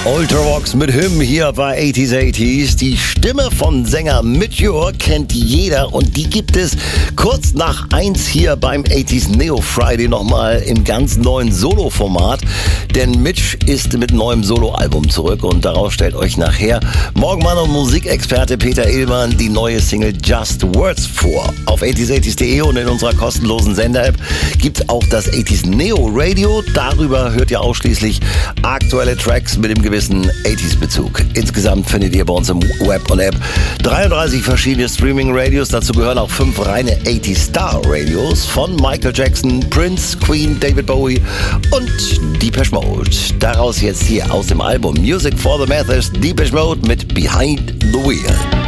Ultravox mit Hymn hier bei 80s. Die Stimme von Sänger Midge kennt jeder und die gibt es kurz nach 1 hier beim 80s Neo Friday nochmal im ganz neuen Solo-Format. Denn Midge ist mit neuem Solo-Album zurück und daraus stellt euch nachher Morgenmann und Musikexperte Peter Illmann die neue Single Just Words vor. Auf 80s80s.de und in unserer kostenlosen Sender-App gibt's auch das 80s Neo Radio. Darüber hört ihr ausschließlich aktuelle Tracks mit dem gewissen 80s-Bezug. Insgesamt findet ihr bei uns im Web und App 33 verschiedene Streaming-Radios. Dazu gehören auch 5 reine 80s-Star-Radios von Michael Jackson, Prince, Queen, David Bowie und Depeche Mode. Daraus jetzt hier aus dem Album Music for the Masses Depeche Mode mit Behind the Wheel.